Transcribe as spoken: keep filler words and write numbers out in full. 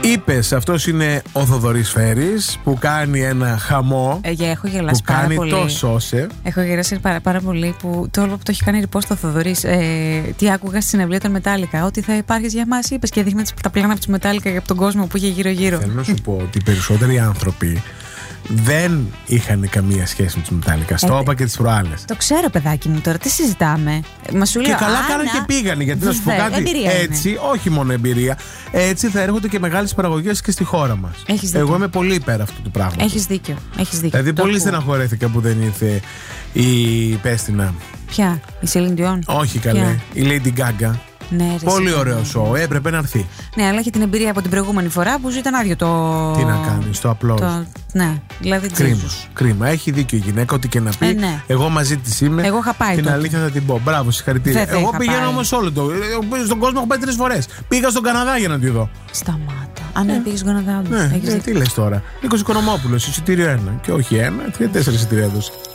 Είπες, αυτός είναι ο Θοδωρής Φέρης που κάνει ένα χαμό. Ε, yeah, έχω γελάσει που πάρα κάνει πολύ. το σώσε. Έχω γελάσει πάρα, πάρα πολύ που το όλο που το έχει κάνει repost ο Θοδωρής. Ε, τι άκουγα στη συναυλία των Metallica, ότι θα υπάρχεις για μας, είπες, και δείχνει τα πλάνα από τους Metallica για τον κόσμο που είχε γύρω-γύρω. Θέλω να σου πω ότι οι περισσότεροι άνθρωποι δεν είχαν καμία σχέση με τους Metallica. Στο είπα και τις προάλλες. Το ξέρω, παιδάκι μου, τώρα τι συζητάμε. Μα σου και λέω, καλά Άννα, κάναν και πήγανε. Γιατί να σου πω κάτι. Έτσι, είναι. Όχι μόνο εμπειρία. Έτσι θα έρχονται και μεγάλες παραγωγές και στη χώρα μας. Εγώ είμαι πολύ υπέρ αυτού του πράγματος. Έχεις δίκιο. Έχεις δίκιο. Δηλαδή, πολύ στεναχωρέθηκα που δεν ήρθε η Πέστινα. Ποια, η Celine Dion? Όχι καλέ. Η Lady Gaga. Ναι, ρε, πολύ ρε, ωραίο σοου, έπρεπε να έρθει. Ναι, αλλά είχε την εμπειρία από την προηγούμενη φορά που ήταν άδειο το. Τι να κάνει, το απλό. Το... Ναι, δηλαδή. Κρίμα. Κρίμα. Έχει δίκιο η γυναίκα, ό,τι και να πει. Ε, ναι. Εγώ μαζί τη είμαι. Εγώ είχα πάει. Την τότε. αλήθεια θα την πω. Μπράβο, συγχαρητήρια. Εγώ πηγαίνω όμως όλο το. Στον κόσμο έχω πάει τρεις φορές. Πήγα στον Καναδά για να τη δω. Σταμάτα. Αν ναι, πήγε στον Καναδά, ναι, ναι, τι λες τώρα. Νίκος Οικονομόπουλος, εισιτήριο ένα. Και όχι ένα, τρία-τέσσερα εισιτήρια έδωσε.